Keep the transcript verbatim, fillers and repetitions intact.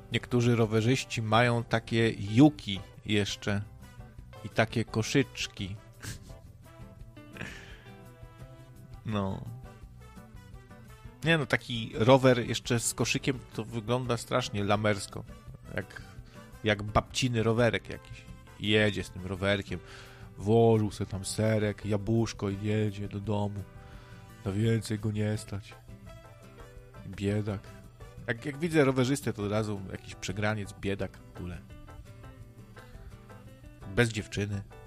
Niektórzy rowerzyści mają takie juki jeszcze i takie koszyczki. No. Nie no, taki rower jeszcze z koszykiem to wygląda strasznie lamersko. Jak, jak babciny rowerek jakiś. Jedzie z tym rowerkiem. Włożył sobie tam serek, jabłuszko i jedzie do domu. Na więcej go nie stać. Biedak. Jak, jak widzę rowerzystę, to od razu jakiś przegraniec, biedak w ogóle. Bez dziewczyny.